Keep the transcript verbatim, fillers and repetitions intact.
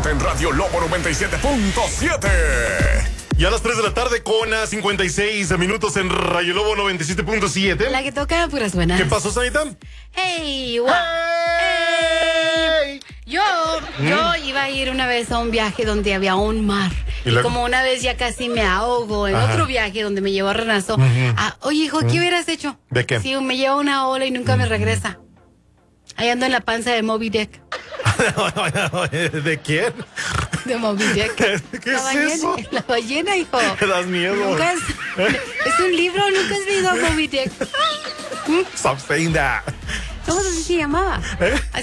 solamente en Radio Lobo noventa y siete punto siete. Y a las tres de la tarde con a cincuenta y seis minutos en Radio Lobo noventa y siete punto siete. La que toca puras buenas. ¿Qué pasó, Sanita? Hey, wow. Hey. Yo, ¿Mm? yo iba a ir una vez a un viaje donde había un mar. Y, y como una vez ya casi me ahogo en Ajá. otro viaje donde me llevó a Renazo. Uh-huh. Ah, oye, hijo, ¿qué uh-huh. hubieras hecho? ¿De qué? Si me lleva una ola y nunca uh-huh. me regresa. Ahí ando en la panza de Moby Dick. ¿De quién? De Moby Dick. ¿Qué, qué la es ballena, eso? La ballena, hijo. Te das miedo. Nunca es, es un libro, nunca has leído Moby Dick. Stop saying that. ¿Cómo se llamaba? ¿Eh?